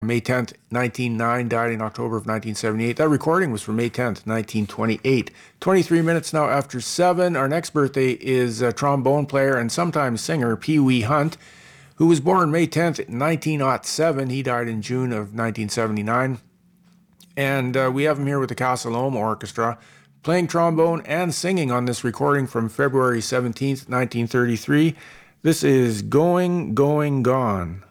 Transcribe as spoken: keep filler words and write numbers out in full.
May tenth, nineteen oh nine, died in October of nineteen seventy-eight. That recording was from May tenth, nineteen twenty-eight. twenty-three minutes now after seven. Our next birthday is a trombone player and sometimes singer Pee Wee Hunt, who was born May tenth, nineteen oh seven. He died in June of nineteen seventy-nine. And uh, we have him here with the Castle Loma Orchestra, playing trombone and singing on this recording from February seventeenth, nineteen thirty-three. This is Going, Going, Gone.